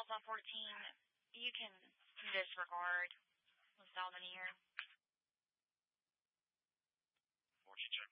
Alpha 14, you can disregard what's down in here. 14 check.